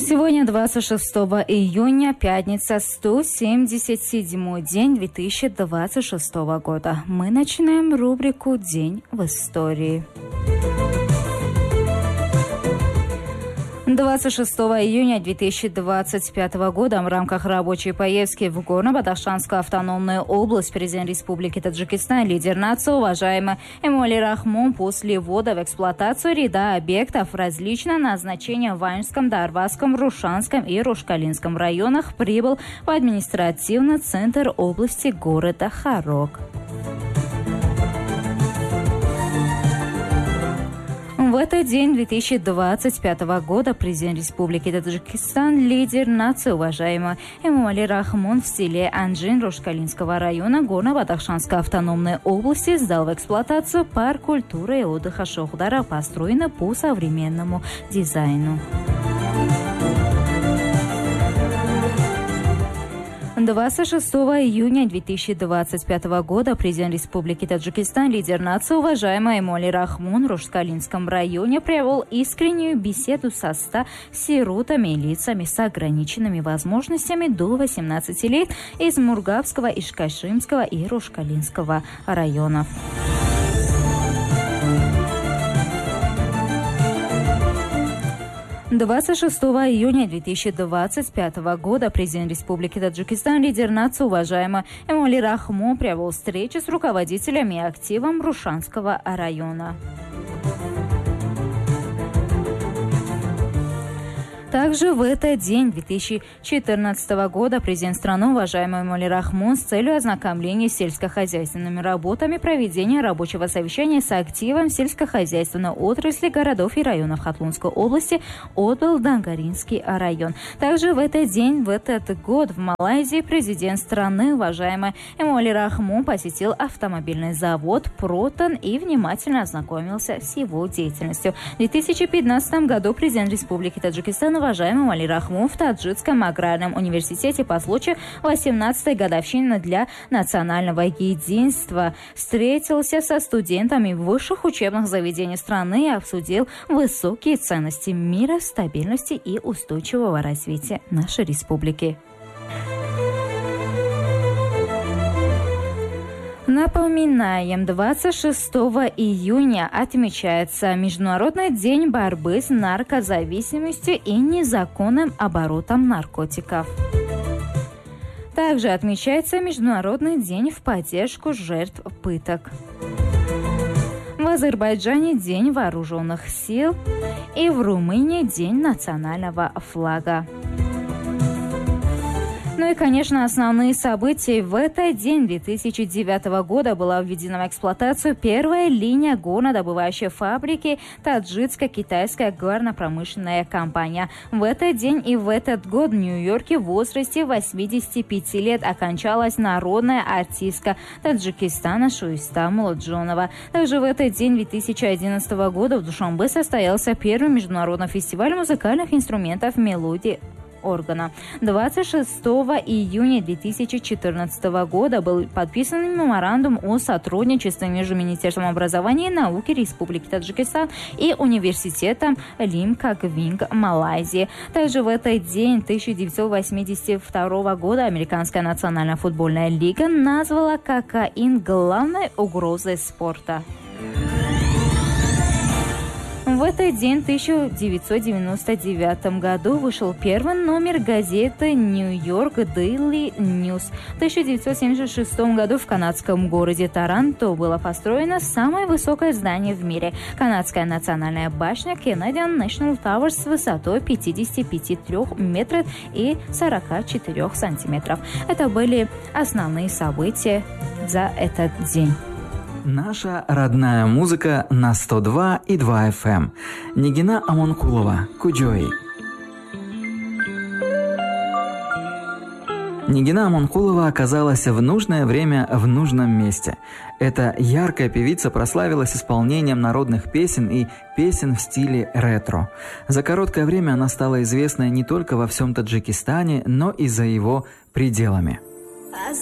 Сегодня 26 июня, пятница, 177-й день 2026 года. Мы начинаем рубрику «День в истории». 26 июня 2025 года в рамках рабочей поездки в Горно-Бадахшанскую автономную область президент Республики Таджикистан, лидер нации, уважаемый Эмомали Рахмон, после ввода в эксплуатацию ряда объектов различного назначения в Ванжском, Дарвазском, Рушанском и Рушкалинском районах, прибыл в административный центр области города Харок. В этот день 2025 года президент Республики Таджикистан, лидер нации, уважаемый Эмомали Рахмон, в селе Анжин Рушкалинского района Горно-Бадахшанской автономной области сдал в эксплуатацию парк культуры и отдыха Шохдара, построенный по современному дизайну. 26 июня 2025 года президент Республики Таджикистан, лидер нации, уважаемый Эмомали Рахмон, в Рушкалинском районе провел искреннюю беседу со 100 сиротами и лицами с ограниченными возможностями до 18 лет из Мургабского, Ишкашимского и Рушкалинского районов. – 26 июня 2025 года президент Республики Таджикистан, лидер нации, уважаемый Эмомали Рахмон, провел встречу с руководителями и активом Рушанского района. Также в этот день 2014 года президент страны, уважаемый Эмомали Рахмон, с целью ознакомления с сельскохозяйственными работами, проведения рабочего совещания с активом сельскохозяйственной отрасли городов и районов Хатлунской области отбыл Дангаринский район. Также в этот день, в этот год в Малайзии президент страны, уважаемый Эмомали Рахмон, посетил автомобильный завод «Протон» и внимательно ознакомился с его деятельностью. В 2015 году президент Республики Таджикистан, уважаемый Эмомали Рахмон, в Таджикском аграрном университете по случаю 18-й годовщины для национального единства встретился со студентами высших учебных заведений страны и обсудил высокие ценности мира, стабильности и устойчивого развития нашей республики. Напоминаем, 26 июня отмечается Международный день борьбы с наркозависимостью и незаконным оборотом наркотиков. Также отмечается Международный день в поддержку жертв пыток. В Азербайджане День вооруженных сил и в Румынии День национального флага. Ну и, конечно, основные события. В этот день 2009 года была введена в эксплуатацию первая линия горнодобывающей фабрики Таджикско-китайская горно-промышленная компания. В этот день и в этот год в Нью-Йорке в возрасте 85 лет окончалась народная артистка Таджикистана Шуиста Молоджонова. Также в этот день 2011 года в Душанбе состоялся первый международный фестиваль музыкальных инструментов «Мелодии органа». 26 июня 2014 года был подписан меморандум о сотрудничестве между Министерством образования и науки Республики Таджикистан и Университетом Лимкагвинг Малайзии. Также в этот день 1982 года Американская национальная футбольная лига назвала кокаин главной угрозой спорта. В этот день, в 1999 году, вышел первый номер газеты «Нью-Йорк Дейли Ньюс». В 1976 году в канадском городе Торонто было построено самое высокое здание в мире – канадская национальная башня Canadian National Tower с высотой 55 метров и 44 сантиметров. Это были основные события за этот день. Наша родная музыка на 102,2 FM. Нигина Амонкулова, Куджои. Нигина Амонкулова оказалась в нужное время в нужном месте. Эта яркая певица прославилась исполнением народных песен и песен в стиле ретро. За короткое время она стала известной не только во всем Таджикистане, но и за его пределами.